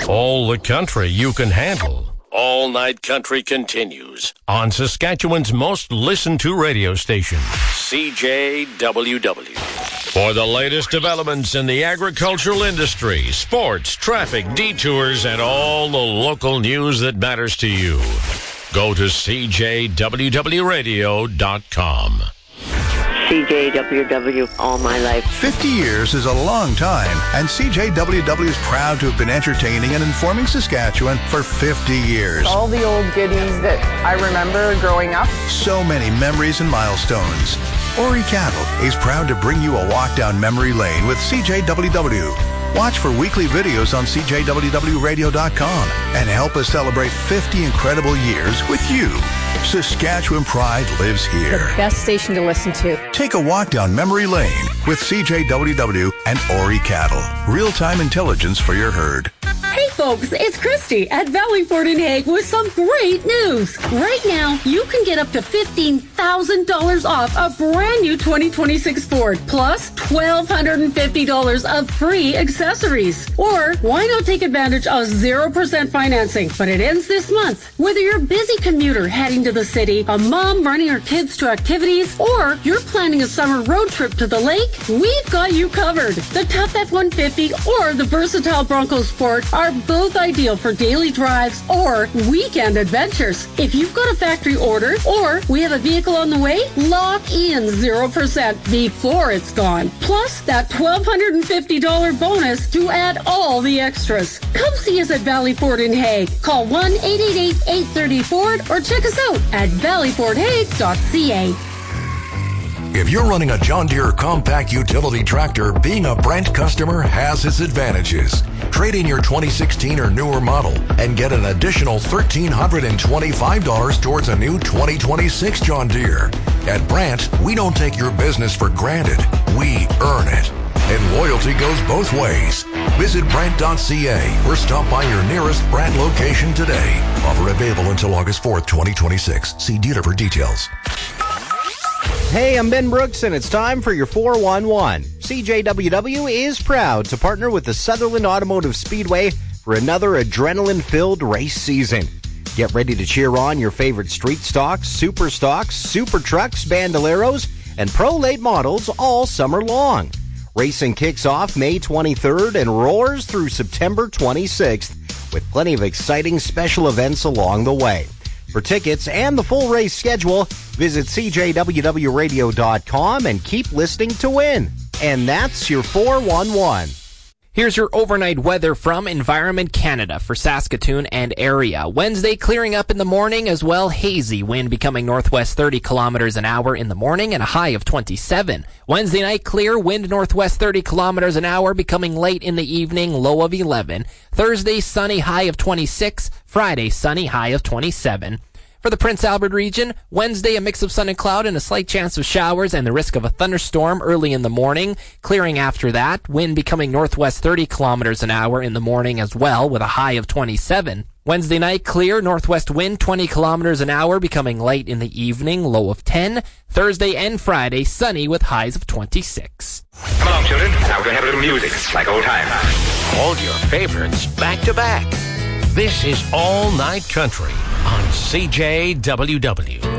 All the country you can handle. All Night Country continues on Saskatchewan's most listened to radio station, CJWW. For the latest developments in the agricultural industry, sports, traffic, detours, and all the local news that matters to you, go to CJWWRadio.com. CJWW all my life. 50 years is a long time, and CJWW is proud to have been entertaining and informing Saskatchewan for 50 years. All the old goodies that I remember growing up. So many memories and milestones. Ori Cattle is proud to bring you a walk down memory lane with CJWW. Watch for weekly videos on CJWWRadio.com and help us celebrate 50 incredible years with you. Saskatchewan pride lives here. The best station to listen to. Take a walk down memory lane with CJWW and Ori Cattle. Real-time intelligence for your herd. Hey folks, it's Christy at Valley Ford in Hague with some great news. Right now, you can get up to $15,000 off a brand new 2026 Ford, plus $1,250 of free accessories. Or why not take advantage of 0% financing, but it ends this month. Whether you're a busy commuter heading to the city, a mom running her kids to activities, or you're planning a summer road trip to the lake, we've got you covered. The Tough F-150 or the versatile Bronco Sport are both ideal for daily drives or weekend adventures. If you've got a factory order or we have a vehicle on the way, lock in 0% before it's gone. Plus that $1,250 bonus to add all the extras. Come see us at Valley Ford in Hague. Call 1-888-830-FORD or check us out at valleyfordhague.ca. If you're running a John Deere compact utility tractor, being a Brent customer has its advantages. Trade in your 2016 or newer model and get an additional $1,325 towards a new 2026 John Deere. At Brent, we don't take your business for granted. We earn it. And loyalty goes both ways. Visit Brent.ca or stop by your nearest Brent location today. Offer available until August 4th, 2026. See dealer for details. Hey, I'm Ben Brooks, and it's time for your 411. CJWW is proud to partner with the Sutherland Automotive Speedway for another adrenaline-filled race season. Get ready to cheer on your favorite street stocks, super trucks, bandoleros, and pro late models all summer long. Racing kicks off May 23rd and roars through September 26th with plenty of exciting special events along the way. For tickets and the full race schedule, visit CJWWRadio.com and keep listening to win. And that's your 411. Here's your overnight weather from Environment Canada for Saskatoon and area. Wednesday clearing up in the morning as well. Hazy wind becoming northwest 30 kilometers an hour in the morning and a high of 27. Wednesday night clear, wind northwest 30 kilometers an hour becoming late in the evening, low of 11. Thursday sunny, high of 26. Friday sunny, high of 27. For the Prince Albert region, Wednesday a mix of sun and cloud and a slight chance of showers and the risk of a thunderstorm early in the morning. Clearing after that, wind becoming northwest 30 kilometers an hour in the morning as well with a high of 27. Wednesday night clear, northwest wind 20 kilometers an hour becoming late in the evening, low of 10. Thursday and Friday sunny with highs of 26. Come along, children. Now we're going to have a little music like old times. All your favorites back to back. This is All Night Country on CJWW.